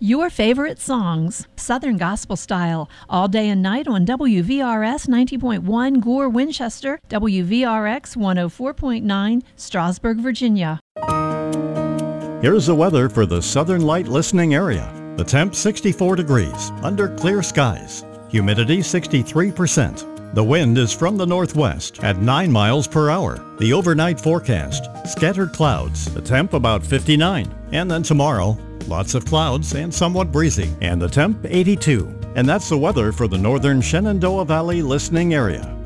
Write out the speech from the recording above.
Your favorite songs, Southern Gospel Style, all day and night on WVRS 90.1 Gore, Winchester, WVRX 104.9 Strasburg, Virginia. Here's the weather for the Southern Light listening area. The temp 64 degrees, under clear skies. Humidity 63%. The wind is from the northwest at 9 miles per hour. The overnight forecast, scattered clouds, the temp about 59. And then tomorrow, lots of clouds and somewhat breezy, and the temp 82. And that's the weather for the northern Shenandoah Valley listening area.